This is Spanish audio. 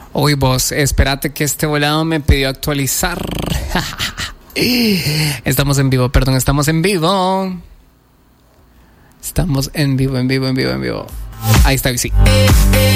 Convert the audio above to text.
Uy, vos, espérate que este volado me pidió actualizar. Estamos en vivo. Estamos en vivo. Ahí está, sí.